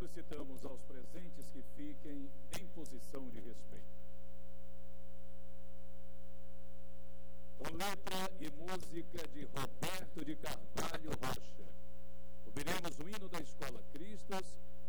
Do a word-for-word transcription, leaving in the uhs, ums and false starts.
Solicitamos aos presentes que fiquem em posição de respeito. Com letra e música de Roberto de Carvalho Rocha, ouviremos o hino da Escola Cristos